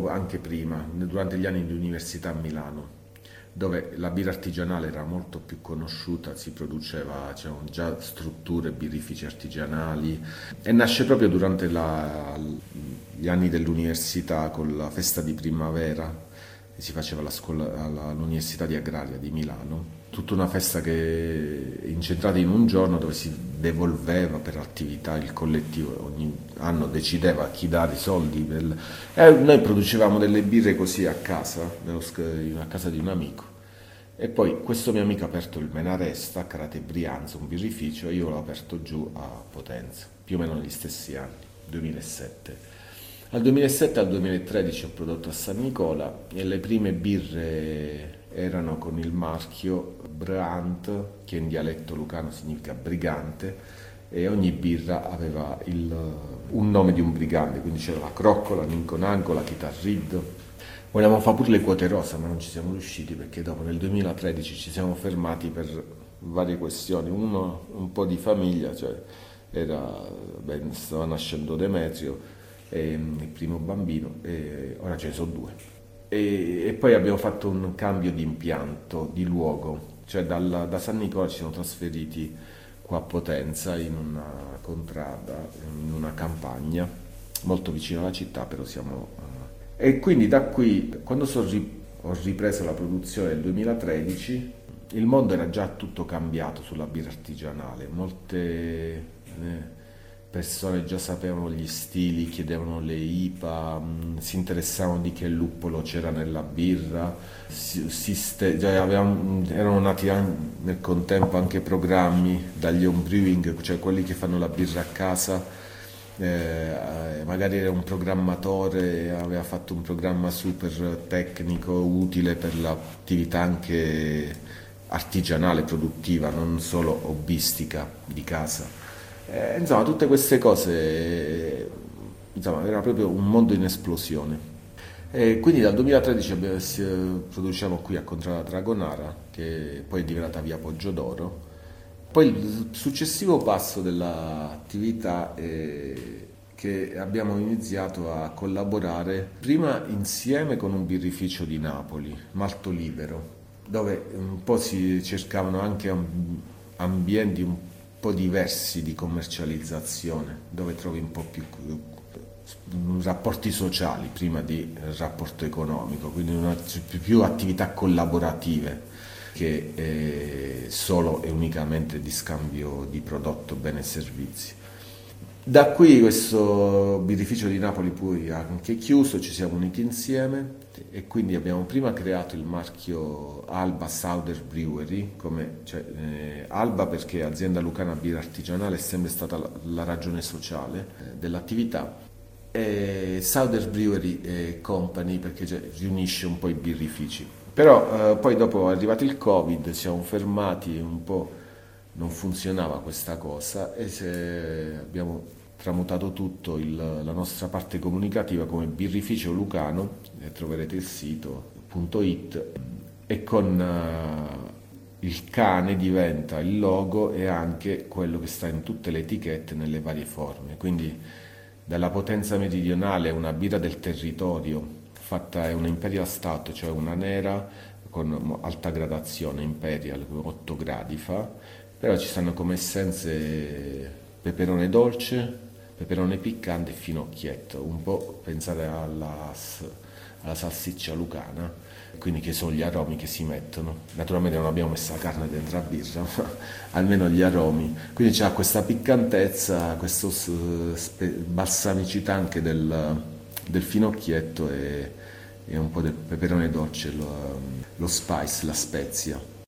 Anche prima, durante gli anni di università a Milano, dove la birra artigianale era molto più conosciuta, si produceva, c'erano già strutture, birrifici artigianali e nasce proprio durante gli anni dell'università con la festa di primavera che si faceva all'Università di Agraria di Milano. Tutta una festa che è incentrata in un giorno dove si devolveva per attività, il collettivo ogni anno decideva a chi dare i soldi e noi producevamo delle birre così a casa, a casa di un amico. E poi questo mio amico ha aperto il Menaresta a Carate Brianza, un birrificio, e io l'ho aperto giù a Potenza, più o meno negli stessi anni, 2007. Dal 2007 al 2013 ho prodotto a San Nicola e le prime birre erano con il marchio Brant, che in dialetto lucano significa brigante, e ogni birra aveva un nome di un brigante, quindi c'era la Croccola, Ninconanco, la Chitarrid. Volevamo fare pure le quote rosa, ma non ci siamo riusciti perché dopo nel 2013 ci siamo fermati per varie questioni. Uno, un po' di famiglia, cioè stava nascendo Demetrio, il primo bambino, e ora ce ne sono due. E poi abbiamo fatto un cambio di impianto, di luogo, cioè da San Nicola ci siamo trasferiti qua a Potenza in una contrada, in una campagna, molto vicino alla città, però siamo... E quindi da qui, quando ho ripreso la produzione nel 2013, il mondo era già tutto cambiato sulla birra artigianale, molte persone già sapevano gli stili, chiedevano le IPA, si interessavano di che luppolo c'era nella birra, erano nati nel contempo anche programmi dagli home brewing, cioè quelli che fanno la birra a casa. Magari era un programmatore, aveva fatto un programma super tecnico, utile per l'attività anche artigianale, produttiva, non solo hobbistica di casa. Insomma, tutte queste cose, insomma, era proprio un mondo in esplosione. Quindi dal 2013 produciamo qui a Contrada Dragonara, che poi è diventata via Poggiod'Oro. Poi il successivo passo dell'attività è che abbiamo iniziato a collaborare prima insieme con un birrificio di Napoli, Malto Libero, dove un po' si cercavano anche ambienti un po' diversi di commercializzazione, dove trovi un po' più rapporti sociali prima di rapporto economico, quindi più attività collaborative che solo e unicamente di scambio di prodotto, beni e servizi. Da qui questo birrificio di Napoli poi ha anche chiuso, ci siamo uniti insieme e quindi abbiamo prima creato il marchio Alba Sauder Brewery, Alba perché azienda lucana birra artigianale è sempre stata la ragione sociale dell'attività, e Sauder Brewery Company perché riunisce un po' i birrifici. Però poi dopo è arrivato il Covid, ci siamo fermati un po', non funzionava questa cosa e abbiamo tramutato tutto la nostra parte comunicativa come birrificio lucano, troverete il sito.it, e con il cane diventa il logo e anche quello che sta in tutte le etichette nelle varie forme. Quindi dalla Potenza meridionale una birra del territorio, fatta è una Imperial Stout, cioè una nera con alta gradazione Imperial, 8 gradi fa, però ci stanno come essenze peperone dolce, peperone piccante e finocchietto, un po' pensate alla salsiccia lucana, quindi che sono gli aromi che si mettono. Naturalmente non abbiamo messo la carne dentro la birra, ma almeno gli aromi. Quindi c'ha questa piccantezza, questa balsamicità anche del finocchietto e un po' del peperone dolce, lo spice, la spezia.